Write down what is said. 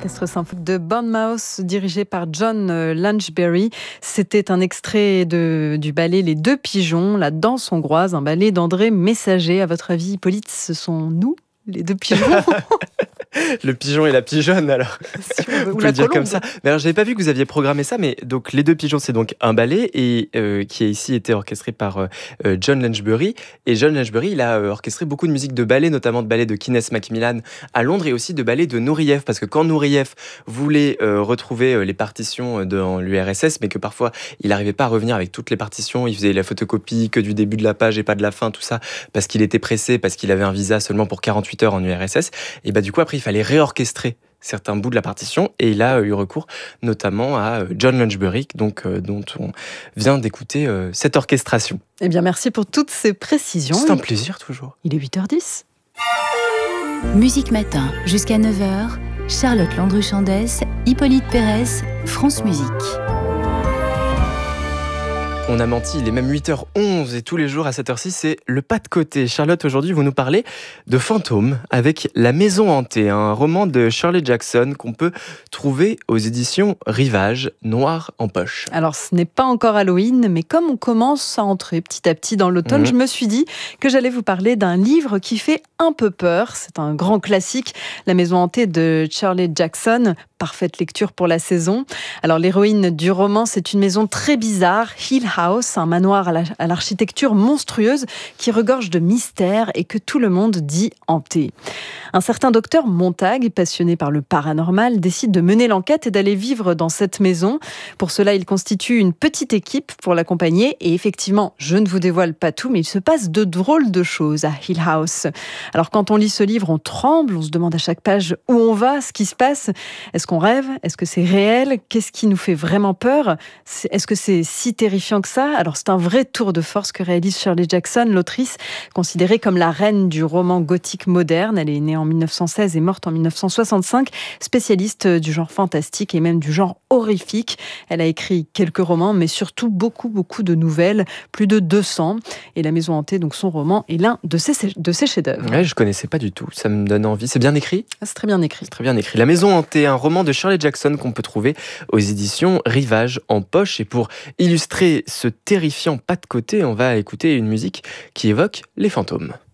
l'orchestre symphonique de Bournemouth dirigé par John Lanchbery. C'était un extrait du ballet Les Deux Pigeons, la danse hongroise, un ballet d'André Messager. À votre avis, Hippolyte, ce sont nous, les deux pigeons? Le pigeon et la pigeonne, alors. Ou On peut la le dire colombe. comme ça. Mais alors, j'avais pas vu que vous aviez programmé ça, mais donc Les Deux Pigeons, c'est donc un ballet et qui a ici été orchestré par John Lanchbery. Et John Lanchbery, il a orchestré beaucoup de musique de ballet, notamment de ballet de Kenneth Macmillan à Londres et aussi de ballet de Nureyev, parce que quand Nureyev voulait retrouver les partitions dans l'URSS, mais que parfois il n'arrivait pas à revenir avec toutes les partitions, il faisait la photocopie que du début de la page et pas de la fin, tout ça, parce qu'il était pressé, parce qu'il avait un visa seulement pour 48 heures en URSS. Et bah du coup après il fallait réorchestrer certains bouts de la partition et il a eu recours notamment à John Lanchbery, donc dont on vient d'écouter cette orchestration. Eh bien, merci pour toutes ces précisions. C'est un plaisir toujours. Il est 8h10. Musique Matin, jusqu'à 9h, Charlotte Landru-Chandès, Hippolyte Pérez, France Musique. On a menti, il est même 8h11 et tous les jours à cette heure-ci, c'est le pas de côté. Charlotte, aujourd'hui, vous nous parlez de fantômes avec La Maison Hantée, un roman de Shirley Jackson qu'on peut trouver aux éditions Rivage, noir en poche. Alors, ce n'est pas encore Halloween, mais comme on commence à entrer petit à petit dans l'automne, je me suis dit que j'allais vous parler d'un livre qui fait un peu peur. C'est un grand classique, La Maison Hantée de Shirley Jackson. Parfaite lecture pour la saison. Alors, l'héroïne du roman, c'est une maison très bizarre, Hill House, un manoir à l'architecture monstrueuse qui regorge de mystères et que tout le monde dit hanté. Un certain docteur Montag, passionné par le paranormal, décide de mener l'enquête et d'aller vivre dans cette maison. Pour cela, il constitue une petite équipe pour l'accompagner. Et effectivement, je ne vous dévoile pas tout, mais il se passe de drôles de choses à Hill House. Alors, quand on lit ce livre, on tremble, on se demande à chaque page où on va, ce qui se passe. Est-ce qu'on rêve? Est-ce que c'est réel? Qu'est-ce qui nous fait vraiment peur? Est-ce que c'est si terrifiant que ça? Alors, c'est un vrai tour de force que réalise Shirley Jackson, l'autrice, considérée comme la reine du roman gothique moderne. Elle est née en 1916 et morte en 1965, spécialiste du genre fantastique et même du genre horrifique. Elle a écrit quelques romans, mais surtout beaucoup de nouvelles, plus de 200. Et La Maison Hantée, donc son roman, est l'un de ses chefs-d'œuvre. Ouais, je connaissais pas du tout, ça me donne envie. C'est bien écrit? C'est très bien écrit. C'est très bien écrit. La Maison Hantée, un roman de Shirley Jackson qu'on peut trouver aux éditions Rivage en poche. Et pour illustrer ce terrifiant pas de côté, on va écouter une musique qui évoque les fantômes.